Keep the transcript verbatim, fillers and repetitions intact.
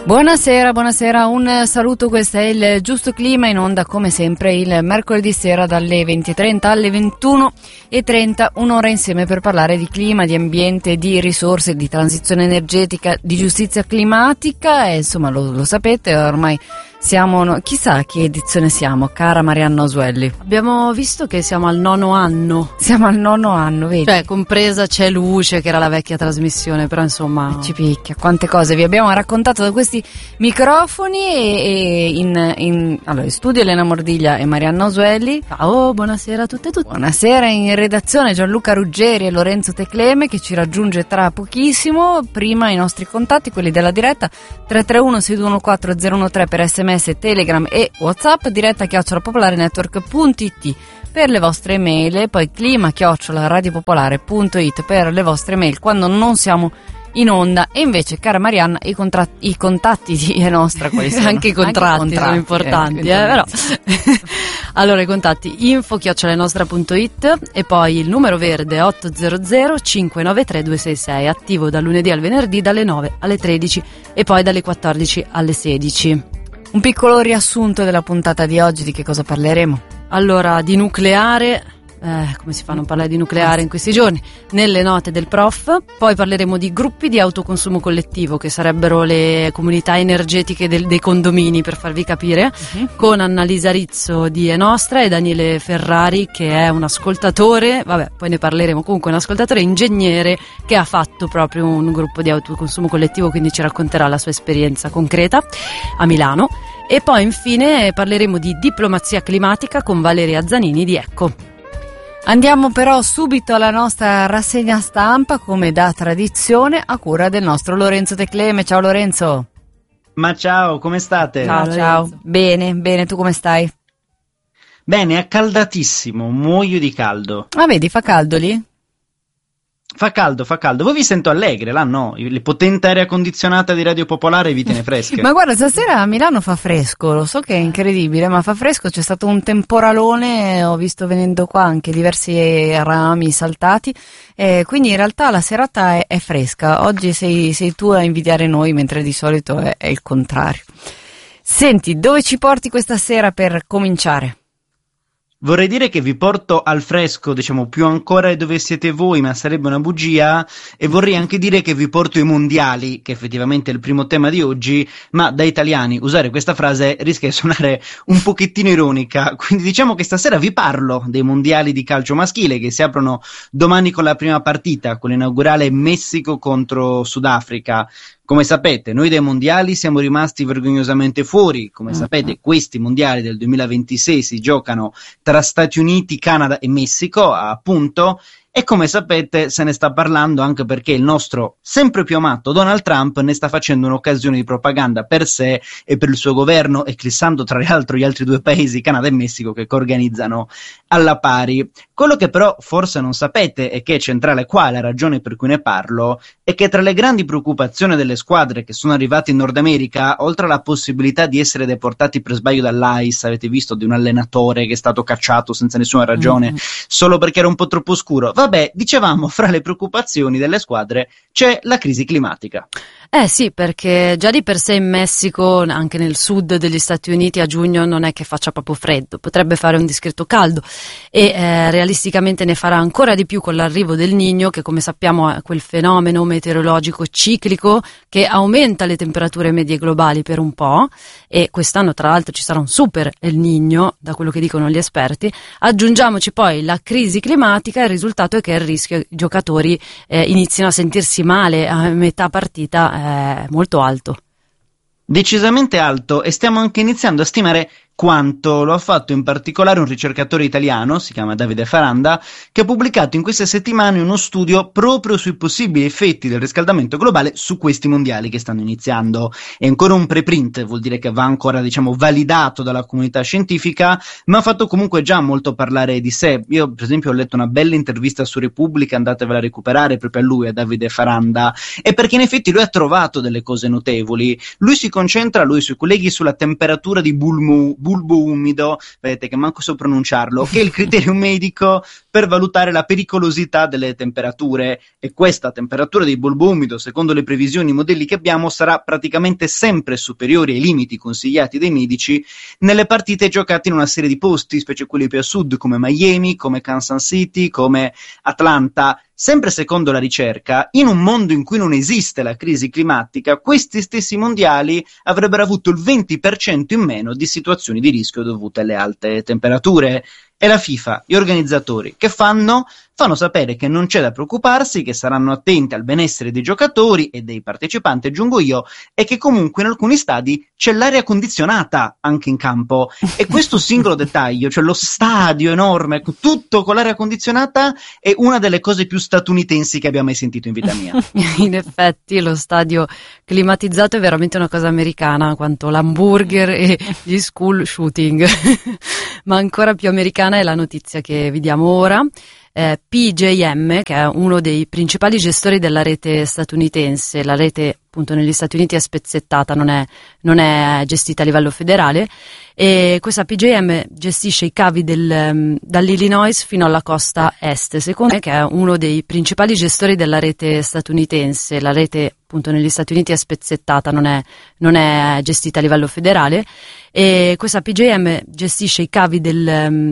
Buonasera, buonasera, un saluto, questo è il Giusto Clima, in onda come sempre il mercoledì sera dalle venti e trenta alle ventuno e trenta, un'ora insieme per parlare di clima, di ambiente, di risorse, di transizione energetica, di giustizia climatica e insomma lo, lo sapete ormai. Siamo, no, chissà che edizione siamo, cara Marianna Osuelli. Abbiamo visto che siamo al nono anno. Siamo al nono anno, vedi? Cioè, compresa C'è Luce, che era la vecchia trasmissione, però insomma... Ci picchia, quante cose vi abbiamo raccontato da questi microfoni e, e in, in, allora, in studio Elena Mordiglia e Marianna Osuelli. Ciao, buonasera a tutte e tutti. Buonasera, in redazione Gianluca Ruggeri e Lorenzo Tecleme, che ci raggiunge tra pochissimo. Prima i nostri contatti, quelli della diretta, tre tre uno sei due uno quattro zero uno tre per sms, Telegram e WhatsApp, diretta chiocciola popolare network punto it per le vostre email, poi clima chiocciola radiopopolare punto it per le vostre mail quando non siamo in onda. E invece, cara Marianna, i, contra- i contatti di è nostra, quali sono? Anche i contratti, Anche i contratti sono importanti, eh, eh, però. Allora, i contatti info chiocciola nostra punto it e poi il numero verde otto zero zero cinque nove tre due sei sei, attivo dal lunedì al venerdì dalle nove alle tredici e poi dalle quattordici alle sedici. Un piccolo riassunto della puntata di oggi, di che cosa parleremo? Allora, di nucleare, eh, come si fa a non parlare di nucleare in questi giorni? Nelle note del prof, poi parleremo di gruppi di autoconsumo collettivo, che sarebbero le comunità energetiche del, dei condomini, per farvi capire, uh-huh. con Annalisa Rizzo di È Nostra e Daniele Ferrari, che è un ascoltatore, vabbè, poi ne parleremo, comunque un ascoltatore ingegnere che ha fatto proprio un gruppo di autoconsumo collettivo, quindi ci racconterà la sua esperienza concreta a Milano. E poi infine parleremo di diplomazia climatica con Valeria Zanini di Ecco. Andiamo però subito alla nostra rassegna stampa, come da tradizione, a cura del nostro Lorenzo Tecleme. Ciao Lorenzo. Ma ciao, come state? Ciao, ciao. Bene, bene, tu come stai? Bene, è caldatissimo, muoio di caldo. Ah, vedi, fa caldo lì? Fa caldo, fa caldo. Voi vi sento allegre, là no? Le potente aria condizionata di Radio Popolare vi tiene fresche. Ma guarda, stasera a Milano fa fresco, lo so che è incredibile, ma fa fresco, c'è stato un temporalone, ho visto venendo qua anche diversi rami saltati, eh, quindi in realtà la serata è, è fresca. Oggi sei, sei tu a invidiare noi, mentre di solito è, è il contrario. Senti, dove ci porti questa sera per cominciare? Vorrei dire che vi porto al fresco, diciamo più ancora di dove siete voi, ma sarebbe una bugia, e vorrei anche dire che vi porto ai mondiali, che effettivamente è il primo tema di oggi, ma da italiani usare questa frase rischia di suonare un pochettino ironica, quindi diciamo che stasera vi parlo dei mondiali di calcio maschile che si aprono domani con la prima partita, con l'inaugurale Messico contro Sudafrica. Come sapete, noi dai mondiali siamo rimasti vergognosamente fuori. Come sapete, questi mondiali del duemilaventisei si giocano tra Stati Uniti, Canada e Messico, appunto, e come sapete se ne sta parlando anche perché il nostro sempre più amato Donald Trump ne sta facendo un'occasione di propaganda per sé e per il suo governo, eclissando tra l'altro gli altri due paesi, Canada e Messico, che organizzano alla pari. Quello che però forse non sapete e che è centrale qua, è la ragione per cui ne parlo, è che tra le grandi preoccupazioni delle squadre che sono arrivate in Nord America, oltre alla possibilità di essere deportati per sbaglio dall'I C E, avete visto di un allenatore che è stato cacciato senza nessuna ragione, mm. solo perché era un po' troppo scuro. Vabbè, dicevamo, fra le preoccupazioni delle squadre c'è la crisi climatica. Eh sì, perché già di per sé in Messico, anche nel sud degli Stati Uniti, a giugno non è che faccia proprio freddo, potrebbe fare un discreto caldo e eh, realisticamente ne farà ancora di più con l'arrivo del Niño, che come sappiamo è quel fenomeno meteorologico ciclico che aumenta le temperature medie globali per un po', e quest'anno tra l'altro ci sarà un super El Niño, da quello che dicono gli esperti. Aggiungiamoci poi la crisi climatica, il risultato è che il rischio i giocatori eh, inizino a sentirsi male a metà partita è molto alto. Decisamente alto, e stiamo anche iniziando a stimare quanto. Lo ha fatto in particolare un ricercatore italiano, si chiama Davide Faranda, che ha pubblicato in queste settimane uno studio proprio sui possibili effetti del riscaldamento globale su questi mondiali che stanno iniziando. È ancora un preprint, vuol dire che va ancora, diciamo, validato dalla comunità scientifica, ma ha fatto comunque già molto parlare di sé. Io per esempio ho letto una bella intervista su Repubblica, andatevela a recuperare, proprio a lui, a Davide Faranda, e perché in effetti lui ha trovato delle cose notevoli. Lui si concentra, lui e i suoi colleghi, sulla temperatura di Bulmo bulbo umido, vedete che manco so pronunciarlo, che è il criterio medico per valutare la pericolosità delle temperature, e questa temperatura del bulbo umido, secondo le previsioni e i modelli che abbiamo, sarà praticamente sempre superiore ai limiti consigliati dai medici nelle partite giocate in una serie di posti, specie quelli più a sud, come Miami, come Kansas City, come Atlanta. Sempre secondo la ricerca, in un mondo in cui non esiste la crisi climatica, questi stessi mondiali avrebbero avuto il venti per cento in meno di situazioni di rischio dovute alle alte temperature. E la FIFA, gli organizzatori, che fanno? Fanno sapere che non c'è da preoccuparsi, che saranno attenti al benessere dei giocatori e dei partecipanti, aggiungo io, e che comunque in alcuni stadi c'è l'aria condizionata anche in campo. E questo singolo dettaglio, cioè lo stadio enorme, tutto con l'aria condizionata, è una delle cose più statunitensi che abbia mai sentito in vita mia. In effetti lo stadio climatizzato è veramente una cosa americana, quanto l'hamburger e gli school shooting. Ma ancora più americana è la notizia che vi diamo ora. Eh, P J M, che è uno dei principali gestori della rete statunitense, la rete appunto negli Stati Uniti è spezzettata, non è, non è gestita a livello federale, e questa P J M gestisce i cavi del, dall'Illinois fino alla costa est, secondo me, che è uno dei principali gestori della rete statunitense, la rete appunto negli Stati Uniti è spezzettata, non è, non è gestita a livello federale, e questa P J M gestisce i cavi del,